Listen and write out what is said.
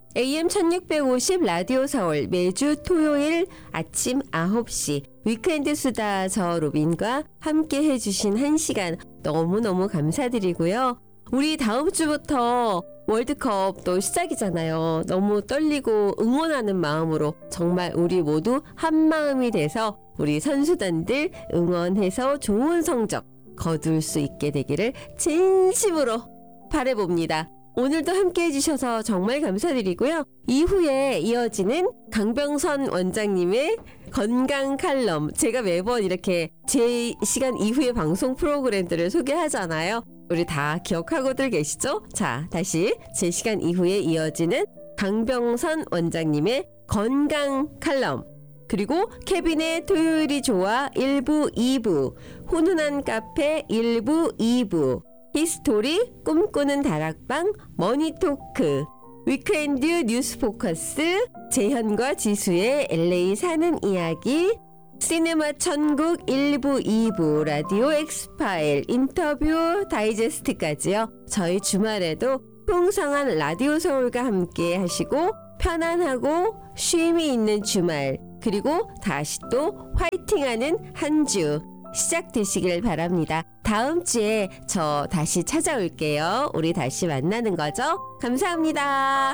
AM 1650 라디오 서울 매주 토요일 아침 9시 위크엔드 수다 저 로빈과 함께 해주신 1시간 너무너무 감사드리고요. 우리 다음 주부터 월드컵 또 시작이잖아요. 너무 떨리고 응원하는 마음으로 정말 우리 모두 한 마음이 돼서 우리 선수단들 응원해서 좋은 성적 거둘 수 있게 되기를 진심으로 바라봅니다. 오늘도 함께 해주셔서 정말 감사드리고요. 이후에 이어지는 강병선 원장님의 건강 칼럼, 제가 매번 이렇게 제 시간 이후의 방송 프로그램들을 소개하잖아요. 우리 다 기억하고들 계시죠? 자, 다시 제 시간 이후에 이어지는 강병선 원장님의 건강 칼럼, 그리고 케빈의 토요일이 좋아 1부, 2부, 훈훈한 카페 1부, 2부, 히스토리, 꿈꾸는 다락방, 머니토크, 위크엔드 뉴스 포커스, 재현과 지수의 LA 사는 이야기, 시네마 천국 1부, 2부, 라디오 엑스파일, 인터뷰 다이제스트까지요. 저희 주말에도 풍성한 라디오 서울과 함께 하시고 편안하고 쉼이 있는 주말, 그리고 다시 또 화이팅하는 한 주 시작되시길 바랍니다. 다음 주에 저 다시 찾아올게요. 우리 다시 만나는 거죠? 감사합니다.